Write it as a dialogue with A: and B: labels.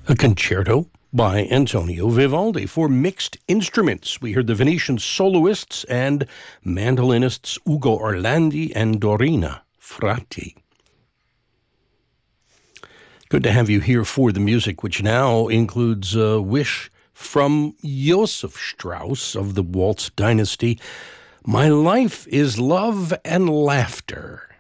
A: A concerto by Antonio Vivaldi for mixed instruments. We heard the Venetian soloists and mandolinists Ugo Orlandi and Dorina Frati. Good to have you here for the music, which now includes a wish from Joseph Strauss of the Waltz dynasty. My life is love and laughter.